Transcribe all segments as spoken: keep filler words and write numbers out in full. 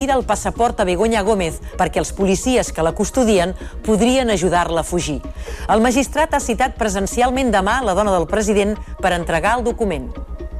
retira el passaport a Begoña Gómez perquè els policies que la custodien podrien ajudar-la a fugir. El magistrat ha citat presencialment demà la dona del president per entregar el document.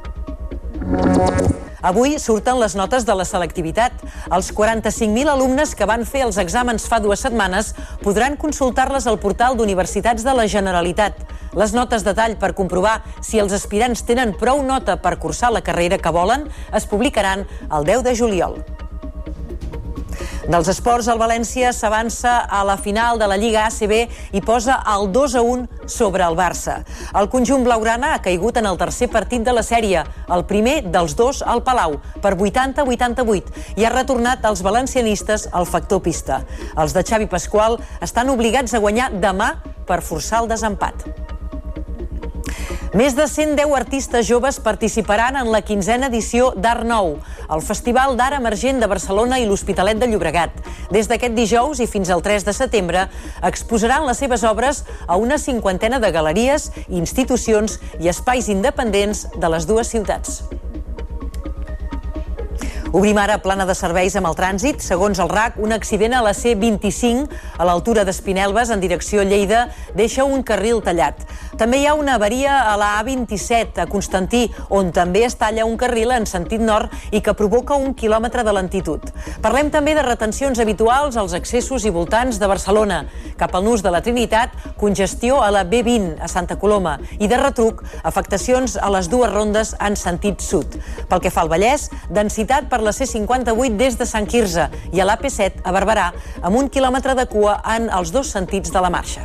Avui surten les notes de la selectivitat. Els quaranta-cinc mil alumnes que van fer els exàmens fa dues setmanes podran consultar-les al portal d'Universitats de la Generalitat. Les notes de tall per comprovar si els aspirants tenen prou nota per cursar la carrera que volen es publicaran el deu de juliol. Dels esports, el València s'avança a la final de la Lliga A C B i posa el dos a un sobre el Barça. El conjunt blaugrana ha caigut en el tercer partit de la sèrie, el primer dels dos al Palau, per vuitanta a vuitanta-vuit, i ha retornat als valencianistes el factor pista. Els de Xavi Pasqual estan obligats a guanyar demà per forçar el desempat. Més de cent deu artistes joves participaran en la quinzena edició d'Art Nou, el Festival d'Art Emergent de Barcelona i l'Hospitalet de Llobregat. Des d'aquest dijous i fins al tres de setembre exposaran les seves obres a una cinquantena de galeries, institucions i espais independents de les dues ciutats. Obrim ara plana de serveis amb el trànsit. Segons el R A C, un accident a la C vint-i-cinc a l'altura d'Espinelves en direcció Lleida deixa un carril tallat. També hi ha una avaria a la A vint-i-set a Constantí, on també es talla un carril en sentit nord i que provoca un quilòmetre de lentitud. Parlem també de retencions habituals als accessos i voltants de Barcelona. Cap al nus de la Trinitat, congestió a la B vint a Santa Coloma i de retruc, afectacions a les dues rondes en sentit sud. Pel que fa al Vallès, densitat per la C cinquanta-vuit des de Sant Quirze i a l'A P set a Barberà amb un quilòmetre de cua en els dos sentits de la marxa.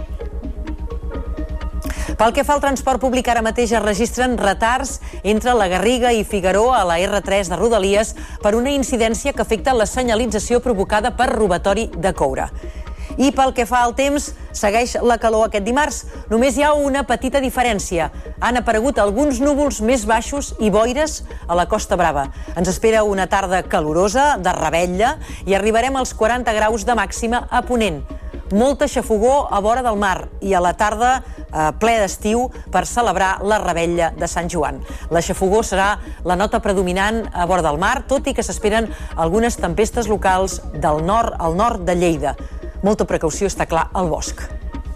Pel que fa al transport públic, ara mateix es registren retards entre la Garriga i Figaró a la R tres de Rodalies per una incidència que afecta la senyalització provocada per robatori de coure. I pel que fa al temps, segueix la calor aquest dimarts. Només hi ha una petita diferència. Han aparegut alguns núvols més baixos i boires a la Costa Brava. Ens espera una tarda calorosa, de revetlla, i arribarem als quaranta graus de màxima a Ponent. Molta xafogor a vora del mar i a la tarda eh, ple d'estiu per celebrar la revetlla de Sant Joan. La xafogor serà la nota predominant a vora del mar, tot i que s'esperen algunes tempestes locals del nord al nord de Lleida. Molta precaució, està clar, al bosc.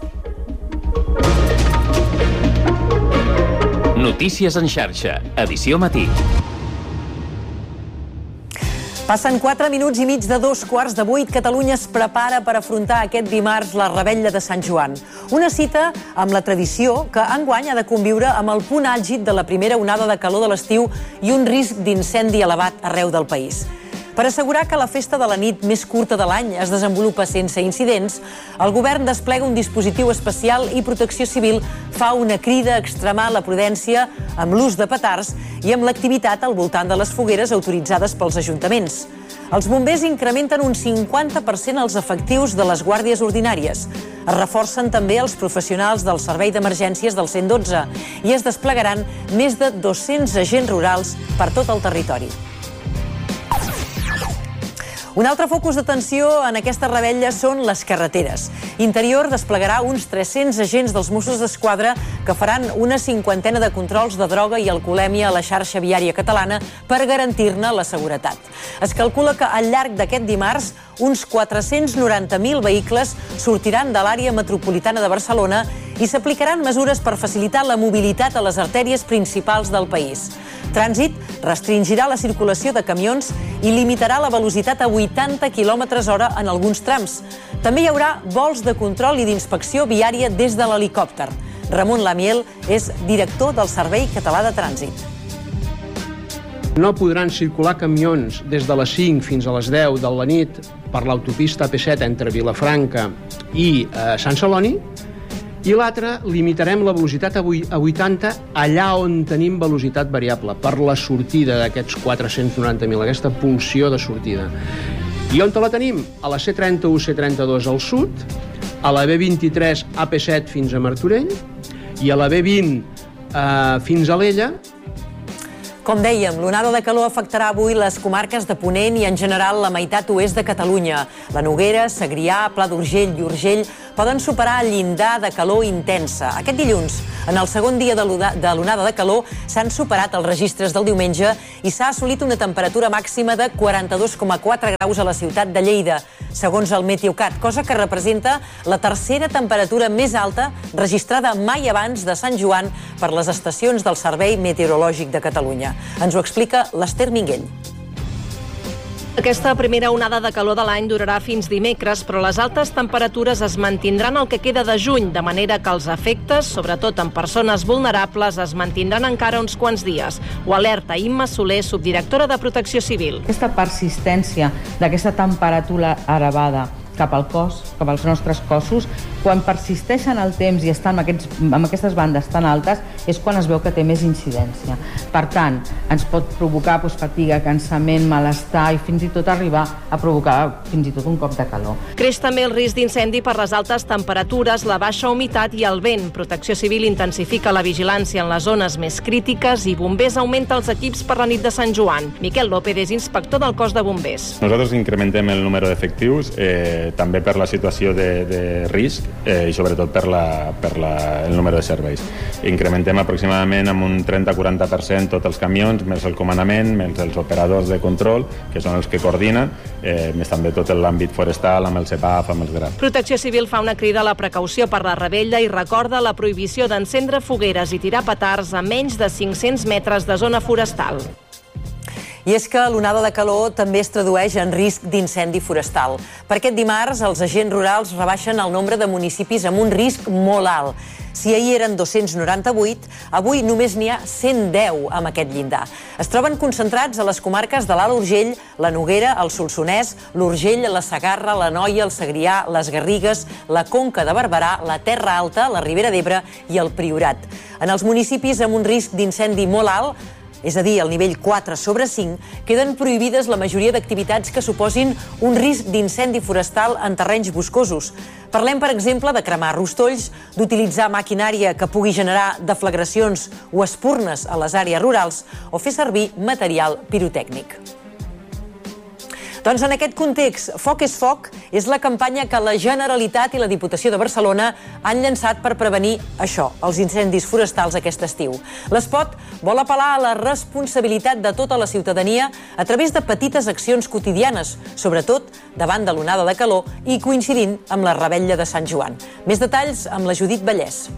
Notícies en xarxa, edició matí. Passen quatre minuts i mig de dos quarts de vuit. Catalunya es prepara per afrontar aquest dimarts la revetlla de Sant Joan. Una cita amb la tradició que enguany ha de conviure amb el punt àlgid de la primera onada de calor de l'estiu i un risc d'incendi elevat arreu del país. Per assegurar que la festa de la nit més curta de l'any es desenvolupa sense incidents, el govern desplega un dispositiu especial i Protecció Civil fa una crida a extremar la prudència amb l'ús de petards i amb l'activitat al voltant de les fogueres autoritzades pels ajuntaments. Els bombers incrementen un cinquanta per cent els efectius de les guàrdies ordinàries. Es reforcen també els professionals del Servei d'Emergències del cent dotze i es desplegaran més de dos-cents agents rurals per tot el territori. Un altre focus d'atenció en aquesta revetlla són les carreteres. Interior desplegarà uns tres-cents agents dels Mossos d'Esquadra que faran una cinquantena de controls de droga i alcoholèmia a la xarxa viària catalana per garantir-ne la seguretat. Es calcula que al llarg d'aquest dimarts uns quatre-cents noranta mil vehicles sortiran de l'àrea metropolitana de Barcelona i s'aplicaran mesures per facilitar la mobilitat a les artèries principals del país. Trànsit restringirà la circulació de camions i limitarà la velocitat a vuitanta quilòmetres hora en alguns trams. També hi haurà vols de control i d'inspecció viària des de l'helicòpter. Ramon Lamiel és director del Servei Català de Trànsit. No podran circular camions des de les cinc fins a les deu de la nit per l'autopista A P set entre Vilafranca i eh, Sant Celoni, i l'altre, limitarem la velocitat a vuitanta allà on tenim velocitat variable, per la sortida d'aquests quatre-cents noranta mil, aquesta pulsió de sortida. I on la tenim? A la C trenta-u, C trenta-dos al sud, a la B vint-i-tres, A P set fins a Martorell, i a la B vint eh, fins a Alella. Com dèiem, l'onada de calor afectarà avui les comarques de Ponent i en general la meitat oest de Catalunya. La Noguera, Segrià, Pla d'Urgell i Urgell poden superar el llindar de calor intensa. Aquest dilluns, en el segon dia de l'onada de calor, s'han superat els registres del diumenge i s'ha assolit una temperatura màxima de quaranta-dos coma quatre graus a la ciutat de Lleida, segons el Meteocat, cosa que representa la tercera temperatura més alta registrada mai abans de Sant Joan per les estacions del Servei Meteorològic de Catalunya. Ens ho explica l'Ester Minguell. Aquesta primera onada de calor de l'any durarà fins dimecres, però les altes temperatures es mantindran el que queda de juny, de manera que els efectes, sobretot en persones vulnerables, es mantindran encara uns quants dies. Ho alerta Imma Soler, subdirectora de Protecció Civil. Aquesta persistència d'aquesta temperatura elevada cap al cos, cap als nostres cossos, quan persisteixen el temps i estan amb, aquests, amb aquestes bandes tan altes, és quan es veu que té més incidència. Per tant, ens pot provocar doncs, fatiga, cansament, malestar i fins i tot arribar a provocar fins i tot un cop de calor. Creix també el risc d'incendi per les altes temperatures, la baixa humitat i el vent. Protecció Civil intensifica la vigilància en les zones més crítiques i Bombers augmenta els equips per la nit de Sant Joan. Miquel López és inspector del cos de bombers. Nosaltres incrementem el número d'efectius, eh, també per la situació de, de risc eh, i sobretot per, la, per la, el número de serveis. Incrementem aproximadament amb un trenta a quaranta per cent tots els camions, més el comandament, més els operadors de control, que són els que coordinen, eh, més també tot l'àmbit forestal, amb el CEPAF, amb els grans. Protecció Civil fa una crida a la precaució per la revetlla i recorda la prohibició d'encendre fogueres i tirar petards a menys de cinc-cents metres de zona forestal. I és que l'onada de calor també es tradueix en risc d'incendi forestal. Per aquest dimarts, els agents rurals rebaixen el nombre de municipis amb un risc molt alt. Si ahir eren dos-cents noranta-vuit, avui només n'hi ha cent deu amb aquest llindar. Es troben concentrats a les comarques de l'Alt Urgell, la Noguera, el Solsonès, l'Urgell, la Segarra, l'Anoia, el Segrià, les Garrigues, la Conca de Barberà, la Terra Alta, la Ribera d'Ebre i el Priorat. En els municipis amb un risc d'incendi molt alt, és a dir, el nivell quatre sobre cinc, queden prohibides la majoria d'activitats que suposin un risc d'incendi forestal en terrenys boscosos. Parlem, per exemple, de cremar rostolls, d'utilitzar maquinària que pugui generar deflagracions o espurnes a les àrees rurals o fer servir material pirotècnic. Doncs en aquest context, Foc és Foc és la campanya que la Generalitat i la Diputació de Barcelona han llançat per prevenir això, els incendis forestals aquest estiu. L'espot vol apel·lar a la responsabilitat de tota la ciutadania a través de petites accions quotidianes, sobretot davant de l'onada de calor i coincidint amb la revetlla de Sant Joan. Més detalls amb la Judit Vallès.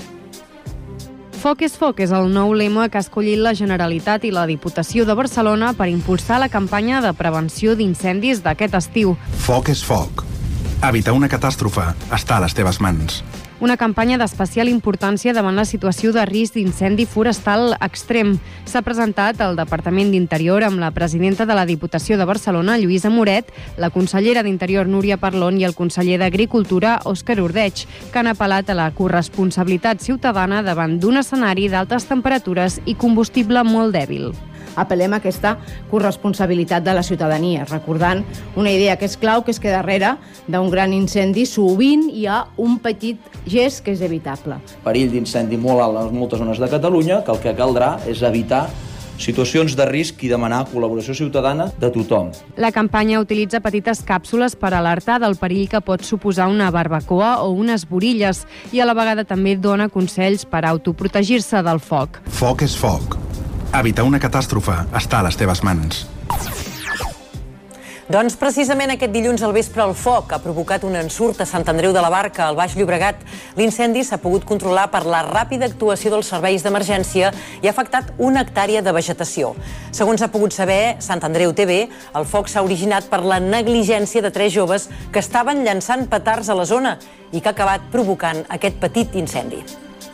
Foc és Foc és el nou lema que ha escollit la Generalitat i la Diputació de Barcelona per impulsar la campanya de prevenció d'incendis d'aquest estiu. Foc és Foc. Evitar una catàstrofe està a les teves mans. Una campanya d'especial importància davant la situació de risc d'incendi forestal extrem. S'ha presentat al Departament d'Interior amb la presidenta de la Diputació de Barcelona, Lluïsa Moret, la consellera d'Interior, Núria Parlon, i el conseller d'Agricultura, Òscar Ordeig, que han apel·lat a la corresponsabilitat ciutadana davant d'un escenari d'altes temperatures i combustible molt dèbil. Apel·lem a aquesta corresponsabilitat de la ciutadania, recordant una idea que és clau, que és que darrere d'un gran incendi sovint hi ha un petit gest que és evitable. Perill d'incendi molt alt en moltes zones de Catalunya, que el que caldrà és evitar situacions de risc i demanar col·laboració ciutadana de tothom. La campanya utilitza petites càpsules per alertar del perill que pot suposar una barbacoa o unes borilles i a la vegada també dona consells per autoprotegir-se del foc. Foc és foc. Evitar una catàstrofe està a les teves mans. Doncs precisament aquest dilluns al vespre el foc ha provocat un ensurt a Sant Andreu de la Barca, al Baix Llobregat. L'incendi s'ha pogut controlar per la ràpida actuació dels serveis d'emergència i ha afectat una hectàrea de vegetació. Segons ha pogut saber Sant Andreu T V, el foc s'ha originat per la negligència de tres joves que estaven llançant petards a la zona i que ha acabat provocant aquest petit incendi.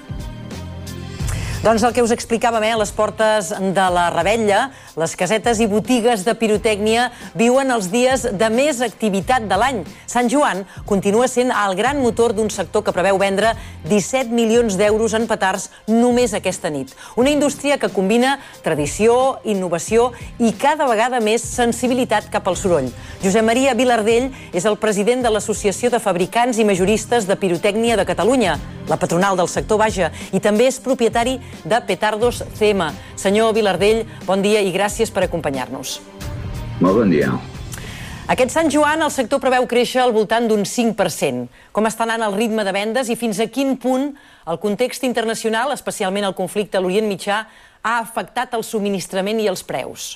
Doncs el que us explicàvem, eh, a les portes de la revetlla, les casetes i botigues de pirotècnia viuen els dies de més activitat de l'any. Sant Joan continua sent el gran motor d'un sector que preveu vendre disset milions d'euros en petards només aquesta nit. Una indústria que combina tradició, innovació i cada vegada més sensibilitat cap al soroll. Josep Maria Vilardell és el president de l'Associació de Fabricants i Majoristes de Pirotècnia de Catalunya, la patronal del sector, vaja, i també és propietari de Petardos C M. Senyor Vilardell, bon dia i gràcies per acompanyar-nos. Molt bon dia. Aquest Sant Joan el sector preveu créixer al voltant d'un cinc per cent. Com està anant el ritme de vendes i fins a quin punt el context internacional, especialment el conflicte a l'Orient Mitjà, ha afectat el subministrament i els preus?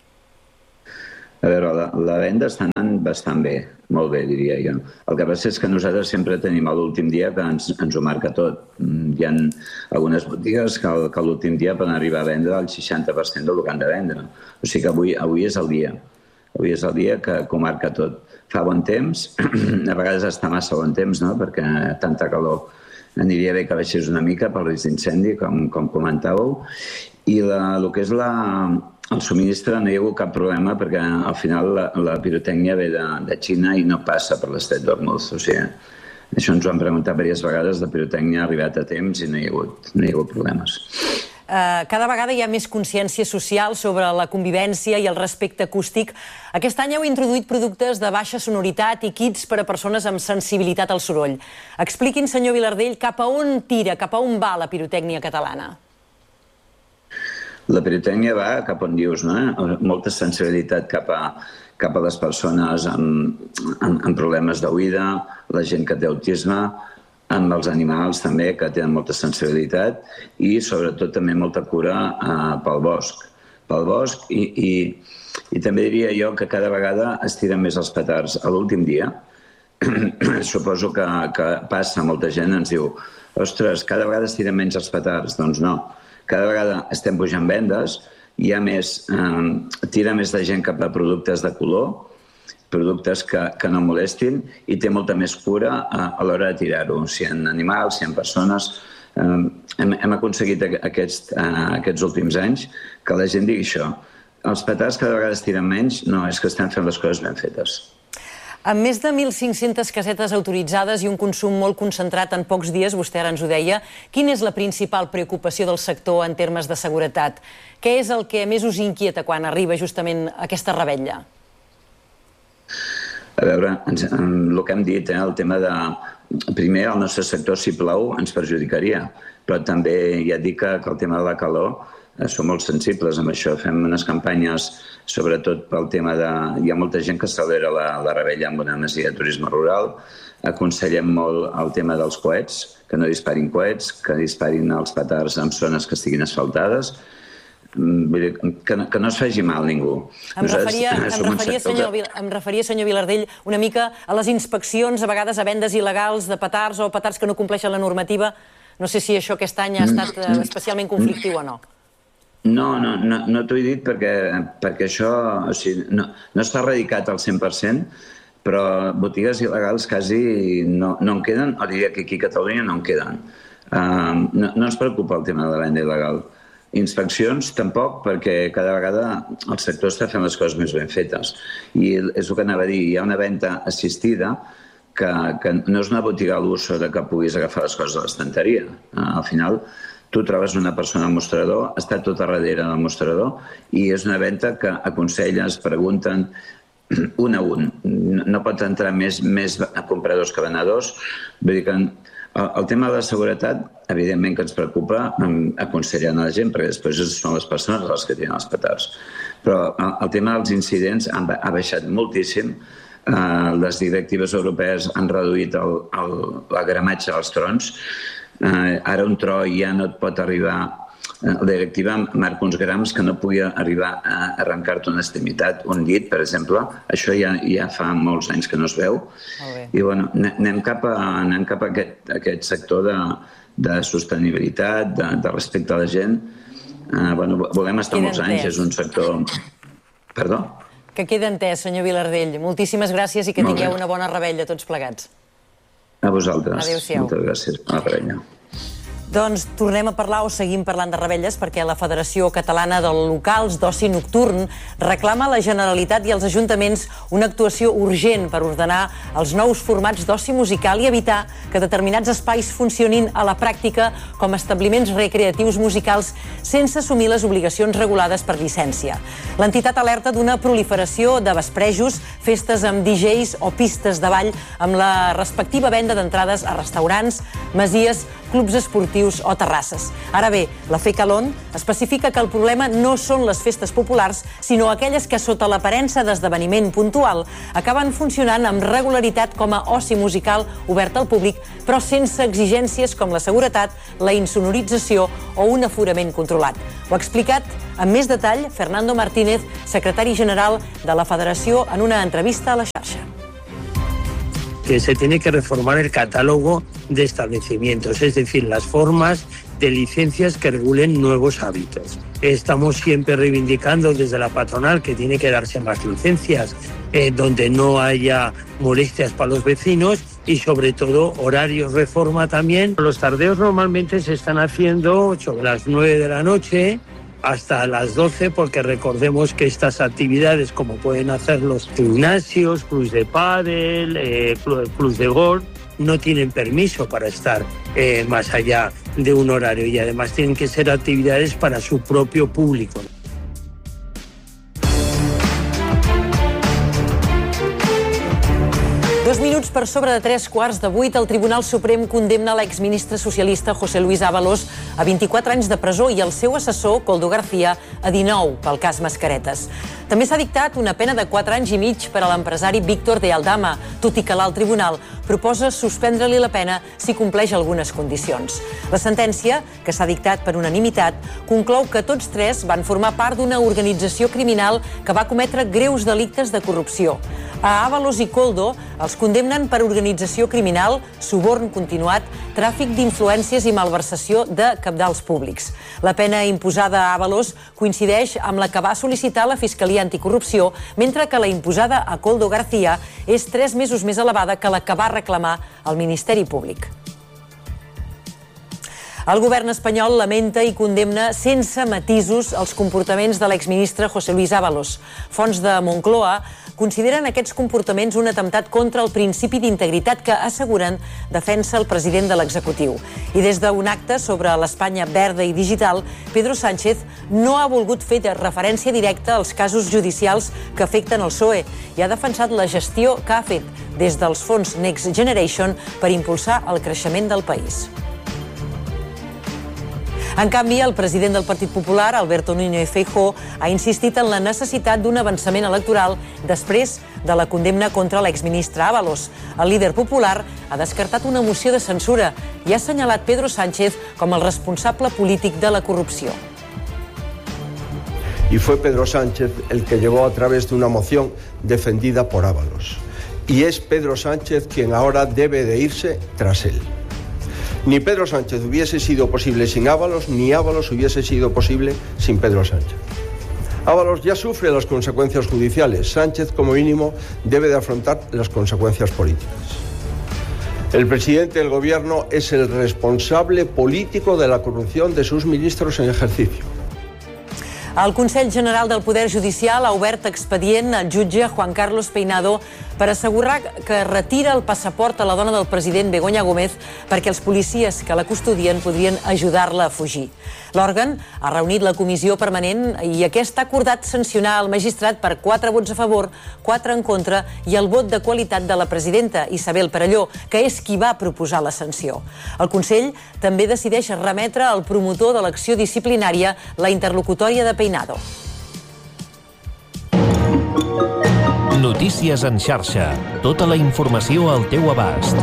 A veure, la, la venda està anant bastant bé, molt bé, diria jo. El que passa és que nosaltres sempre tenim l'últim dia que ens, ens ho marca tot. Hi ha algunes botigues que, que l'últim dia poden arribar a vendre el seixanta per cent del que han de vendre. O sigui que avui, avui és el dia. Avui és el dia que, que ho marca tot. Fa bon temps, a vegades està massa bon temps, no?, perquè tanta calor aniria bé que baixés una mica pel risc d'incendi, com, com comentàveu. I la, el que és la... El subministre no hi ha hagut cap problema perquè al final la, la pirotècnia ve de, de Xina i no passa per l'estret d'Hormuz. O sigui, això ens ho han preguntat diverses vegades, la pirotècnia ha arribat a temps i no hi ha hagut, no hi ha hagut problemes. Uh, cada vegada hi ha més consciència social sobre la convivència i el respecte acústic. Aquest any heu introduït productes de baixa sonoritat i kits per a persones amb sensibilitat al soroll. Expliquin, senyor Vilardell, cap a on tira, cap a on va la pirotècnia catalana? La pirotècnia va cap on dius, no? Molta sensibilitat cap a, cap a les persones amb, amb, amb problemes d'oïda, la gent que té autisme, amb els animals també, que tenen molta sensibilitat, i sobretot també molta cura eh, pel bosc. Pel bosc i, i, i també diria jo que cada vegada es tiren més els petards. A l'últim dia, suposo que, que passa, molta gent ens diu ostres, cada vegada es tiren menys els petards. Doncs no. Cada vegada estem pujant vendes, hi ha més, eh, tira més de gent cap a productes de color, productes que, que no molestin, i té molta més cura a, a l'hora de tirar-ho. Si en animals, si en persones... Eh, hem, hem aconseguit aquests, eh, aquests últims anys que la gent digui això. Els petards cada vegada es tiren menys, no, és que estan fent les coses ben fetes. Amb més de mil cinc-centes casetes autoritzades i un consum molt concentrat en pocs dies, vostè ara ens ho deia, quina és la principal preocupació del sector en termes de seguretat? Què és el que més us inquieta quan arriba justament aquesta revetlla? A veure, ens, el que hem dit, eh, el tema de... Primer, el nostre sector, si plou, ens perjudicaria, però també ja dic que, que el tema de la calor eh, som molt sensibles amb això. Fem unes campanyes, sobretot pel tema de... Hi ha molta gent que celebra la, la revetlla amb una masia de turisme rural. Aconsellem molt el tema dels coets, que no disparin coets, que disparin els petards en zones que estiguin asfaltades. Vull dir, que, no, que no es faci mal ningú. Em referia, em, referia, senyor, em referia, senyor Vilardell, una mica a les inspeccions, a vegades a vendes il·legals de petards o petards que no compleixen la normativa. No sé si això aquest any ha estat especialment conflictiu o no. No, no, no, no t'ho he dit perquè, perquè això o sigui, no, no està erradicat al cent per cent, però botigues il·legals quasi no, no en queden, o diria que aquí a Catalunya no en queden. Uh, no, no ens preocupa el tema de la venda il·legal. Inspeccions tampoc, perquè cada vegada el sector està fent les coses més ben fetes. I és el que anava a dir, hi ha una venda assistida que, que no és una botiga a l'uso de que puguis agafar les coses de l'estanteria. Al final, tu trobes una persona al mostrador, està tot a darrere del mostrador, i és una venda que aconselles, pregunten un a un. No pot entrar més, més compradors que venedors. Vull dir que el tema de la seguretat, evidentment que ens preocupa aconsellant a la gent, perquè després són les persones les que tenen els petards. Però el tema dels incidents ha baixat moltíssim. Les directives europees han reduït el, el, la gramatge dels trons. Ara un tro ja no et pot arribar... La directiva marca uns grams que no pugui arribar a arrencar-te una extremitat, un dit, per exemple. Això ja, ja fa molts anys que no es veu. I bueno, anem cap a, anem cap a aquest, aquest sector de, de sostenibilitat, de, de respecte a la gent. Uh, bueno, volem estar molts anys, és un sector... Perdó? Que queda entès, senyor Vilardell. Moltíssimes gràcies i que tingueu una bona revetlla tots plegats. A vosaltres. Adéu-siau. Moltes gràcies. Bona revetlla. Doncs tornem a parlar o seguim parlant de revetlles perquè la Federació Catalana de Locals d'Oci Nocturn reclama a la Generalitat i als ajuntaments una actuació urgent per ordenar els nous formats d'oci musical i evitar que determinats espais funcionin a la pràctica com establiments recreatius musicals sense assumir les obligacions regulades per llicència. L'entitat alerta d'una proliferació de vesprejos, festes amb D Js o pistes de ball amb la respectiva venda d'entrades a restaurants, masies, clubs esportius o terrasses. Ara bé, la FECALON especifica que el problema no són les festes populars, sinó aquelles que, sota l'aparença d'esdeveniment puntual, acaben funcionant amb regularitat com a oci musical obert al públic, però sense exigències com la seguretat, la insonorització o un aforament controlat. Ho ha explicat amb més detall Fernando Martínez, secretari general de la Federació, en una entrevista a la xarxa. Que se tiene que reformar el catálogo de establecimientos, es decir, las formas de licencias que regulen nuevos hábitos. Estamos siempre reivindicando desde la patronal que tiene que darse más licencias, eh, donde no haya molestias para los vecinos y sobre todo horarios reforma también. Los tardeos normalmente se están haciendo sobre las nueve de la noche hasta las doce, porque recordemos que estas actividades, como pueden hacer los gimnasios, clubs de pádel, eh, clubs de golf, no tienen permiso para estar eh, más allá de un horario y además tienen que ser actividades para su propio público. Dos minuts per sobre de tres quarts de vuit, el Tribunal Suprem condemna l'exministre socialista José Luis Ábalos a vint-i-quatre anys de presó i el seu assessor, Koldo García, a dinou pel cas Mascaretes. També s'ha dictat una pena de quatre anys i mig per a l'empresari Víctor de Aldama, tot i que l'alt tribunal proposa suspendre-li la pena si compleix algunes condicions. La sentència, que s'ha dictat per unanimitat, conclou que tots tres van formar part d'una organització criminal que va cometre greus delictes de corrupció. A Ábalos i Koldo els condemnen per organització criminal, suborn continuat, tràfic d'influències i malversació de cabdals públics. La pena imposada a Ábalos coincideix amb la que va sol·licitar la Fiscalia Anticorrupció, mentre que la imposada a Koldo García és tres mesos més elevada que la que va reclamar el Ministeri Públic. El govern espanyol lamenta i condemna sense matisos els comportaments de l'exministre José Luis Ábalos. Fonts de Moncloa consideren aquests comportaments un atemptat contra el principi d'integritat que asseguren defensa el president de l'executiu. I des d'un acte sobre l'Espanya verda i digital, Pedro Sánchez no ha volgut fer referència directa als casos judicials que afecten el P S O E i ha defensat la gestió que ha fet des dels fons Next Generation per impulsar el creixement del país. En canvi, el president del Partit Popular, Alberto Núñez Feijóo, ha insistit en la necessitat d'un avançament electoral després de la condemna contra l'exministre Ábalos. El líder popular ha descartat una moció de censura i ha assenyalat Pedro Sánchez com el responsable polític de la corrupció. Y fue Pedro Sánchez el que llegó a través de una moción defendida por Ábalos. Y es Pedro Sánchez quien ahora debe de irse tras él. Ni Pedro Sánchez hubiese sido posible sin Ábalos, ni Ábalos hubiese sido posible sin Pedro Sánchez. Ábalos ya sufre las consecuencias judiciales. Sánchez, como mínimo, debe de afrontar las consecuencias políticas. El presidente del gobierno es el responsable político de la corrupción de sus ministros en ejercicio. El Consell General del Poder Judicial ha obert expedient al jutge Juan Carlos Peinado per assegurar que retira el passaport a la dona del president Begoña Gómez perquè els policies que la custodien podrien ajudar-la a fugir. L'òrgan ha reunit la comissió permanent i aquest ha acordat sancionar el magistrat per quatre vots a favor, quatre en contra i el vot de qualitat de la presidenta, Isabel Perelló, que és qui va proposar la sanció. El Consell també decideix remetre al promotor de l'acció disciplinària la interlocutòria de Peinado. Notícies en xarxa. Tota la informació al teu abast.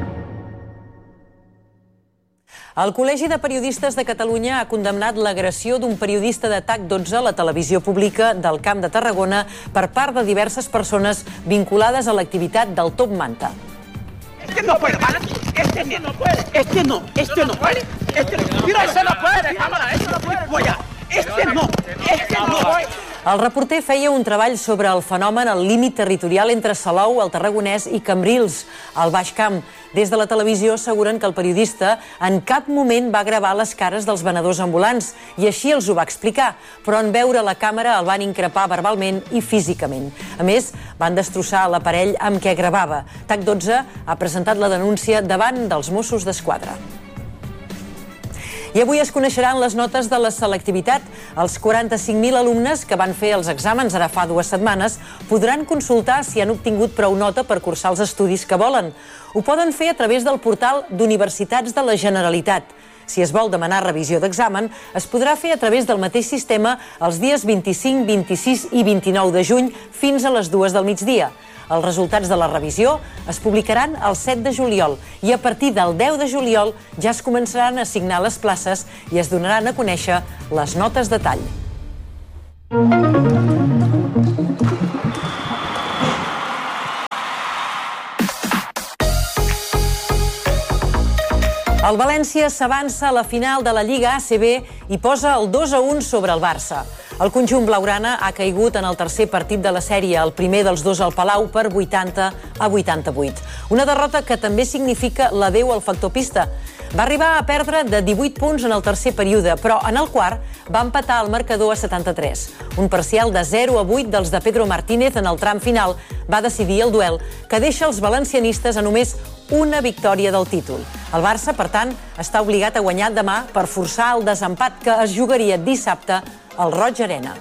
El Col·legi de Periodistes de Catalunya ha condemnat l'agressió d'un periodista de T A C dotze a la televisió pública del Camp de Tarragona per part de diverses persones vinculades a l'activitat del Top Manta. Este no puede, ¿vale? Este no puede. Este no, este no puede. Este no. Mira, ese no puede, cámara, ese no puede. Voy a. Este no, este no. El reporter feia un treball sobre el fenomen al límit territorial entre Salou, el Tarragonès, i Cambrils, al Baix Camp. Des de la televisió asseguren que el periodista en cap moment va gravar les cares dels venedors ambulants i així els ho va explicar, però en veure la càmera el van increpar verbalment i físicament. A més, van destrossar l'aparell amb què gravava. T A C dotze ha presentat la denúncia davant dels Mossos d'Esquadra. I avui es coneixeran les notes de la selectivitat. Els quaranta-cinc mil alumnes que van fer els exàmens ara fa dues setmanes podran consultar si han obtingut prou nota per cursar els estudis que volen. Ho poden fer a través del portal d'Universitats de la Generalitat. Si es vol demanar revisió d'examen, es podrà fer a través del mateix sistema els dies vint-i-cinc, vint-i-sis i vint-i-nou de juny fins a les dues del migdia. Els resultats de la revisió es publicaran el set de juliol i a partir del deu de juliol ja es començaran a assignar les places i es donaran a conèixer les notes de tall. El València s'avança a la final de la Lliga A C B i posa el dos a un sobre el Barça. El conjunt blaugrana ha caigut en el tercer partit de la sèrie, el primer dels dos al Palau, per vuitanta a vuitanta-vuit. Una derrota que també significa l'adeu al factor pista. Va arribar a perdre de divuit punts en el tercer període, però en el quart va empatar el marcador a setanta-tres. Un parcial de zero a vuit dels de Pedro Martínez en el tram final va decidir el duel, que deixa els valencianistes a només una victòria del títol. El Barça, per tant, està obligat a guanyar demà per forçar el desempat que es jugaria dissabte al Roig Arena.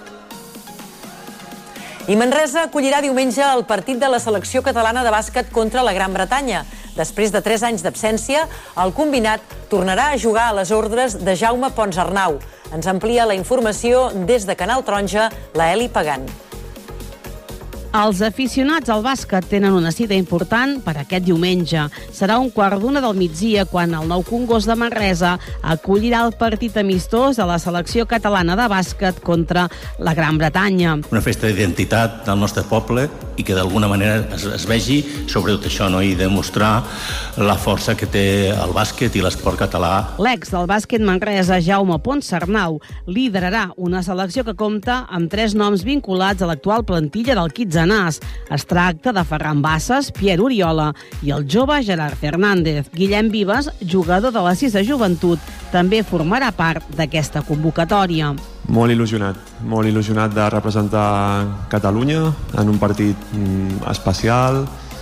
I Manresa acollirà diumenge el partit de la selecció catalana de bàsquet contra la Gran Bretanya. Després de tres anys d'absència, el combinat tornarà a jugar a les ordres de Jaume Pons Arnau. Ens amplia la informació des de Canal Taronja, la Eli Pagant. Els aficionats al bàsquet tenen una cita important per aquest diumenge. Serà un quart d'una del migdia quan el Nou Congost de Manresa acollirà el partit amistós de la selecció catalana de bàsquet contra la Gran Bretanya. Una festa d'identitat del nostre poble i que d'alguna manera es, es vegi sobretot això, no? I demostrar la força que té el bàsquet i l'esport català. L'ex del bàsquet Manresa, Jaume Pons Arnau, liderarà una selecció que compta amb tres noms vinculats a l'actual plantilla del Quitzenàs. Es tracta de Ferran Bassas, Pierre Oriola i el jove Gerard Fernández. Guillem Vives, jugador de la Sisa Joventut, també formarà part d'aquesta convocatòria. Molt il·lusionat, molt il·lusionat de representar Catalunya en un partit especial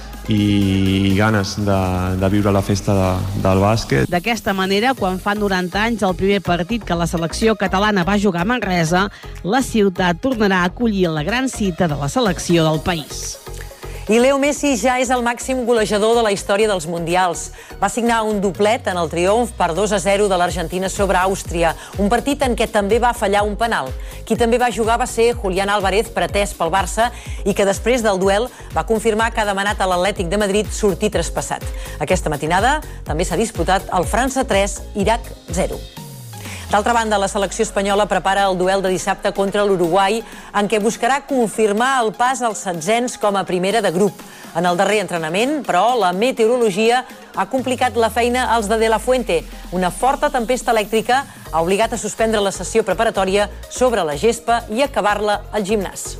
i ganes de, de viure la festa de, del bàsquet. D'aquesta manera, quan fa noranta anys el primer partit que la selecció catalana va jugar a Manresa, la ciutat tornarà a acollir la gran cita de la selecció del país. I Leo Messi ja és el màxim golejador de la història dels Mundials. Va signar un doblet en el triomf per dos a zero de l'Argentina sobre Àustria, un partit en què també va fallar un penal. Qui també va jugar va ser Julián Álvarez, pretès pel Barça, i que després del duel va confirmar que ha demanat a l'Atlètic de Madrid sortir traspassat. Aquesta matinada també s'ha disputat el França tres, Iraq zero. D'altra banda, la selecció espanyola prepara el duel de dissabte contra l'Uruguai, en què buscarà confirmar el pas als setzents com a primera de grup. En el darrer entrenament, però, la meteorologia ha complicat la feina als de De La Fuente. Una forta tempesta elèctrica ha obligat a suspendre la sessió preparatòria sobre la gespa i acabar-la al gimnàs.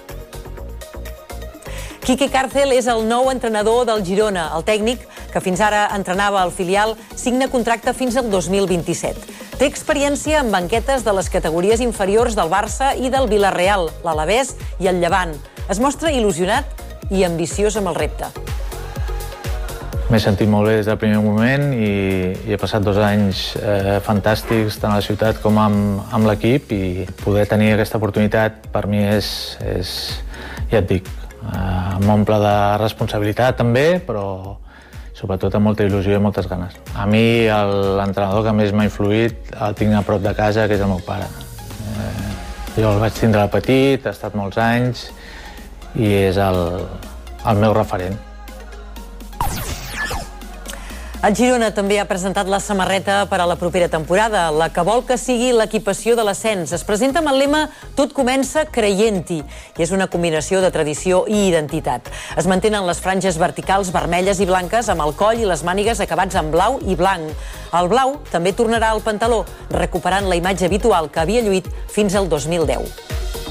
Quique Cárcel és el nou entrenador del Girona. El tècnic, que fins ara entrenava al filial, signa contracte fins al dos mil vint-i-set. Té experiència en banquetes de les categories inferiors del Barça i del Villarreal, l'Alavés i el Llevant. Es mostra il·lusionat i ambiciós amb el repte. M'he sentit molt bé des del primer moment i, i he passat dos anys eh, fantàstics tant a la ciutat com amb, amb l'equip, i poder tenir aquesta oportunitat per mi és, és ja et dic, eh, m'omple de responsabilitat també, però sobretot amb molta il·lusió i moltes ganes. A mi l'entrenador que més m'ha influït el tinc a prop de casa, que és el meu pare. Eh, jo el vaig tindre de petit, ha estat molts anys i és el, el meu referent. El Girona també ha presentat la samarreta per a la propera temporada, la que vol que sigui l'equipació de l'ascens. Es presenta amb el lema «Tot comença creient-hi», i és una combinació de tradició i identitat. Es mantenen les franges verticals vermelles i blanques amb el coll i les mànigues acabats en blau i blanc. El blau també tornarà al pantaló, recuperant la imatge habitual que havia lluït fins al dos mil deu.